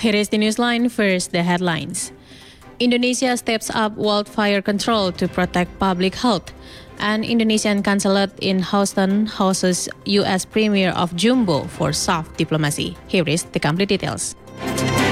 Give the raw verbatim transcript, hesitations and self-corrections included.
Here is the newsline. First, the headlines. Indonesia steps up wildfire control to protect public health. An Indonesian consulate in Houston houses U S Premier of Jumbo for soft diplomacy. Here is the complete details.